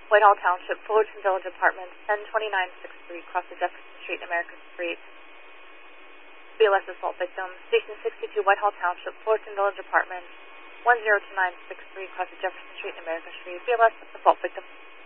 Whitehall Township, Fullerton Village Apartments, 1029 6th Street, across the Jefferson Street and America Street. BLS assault victim. Station 62, Whitehall Township, Fullerton Village Apartments, 1029 6th Street, across the Jefferson Street and America Street. BLS assault victim.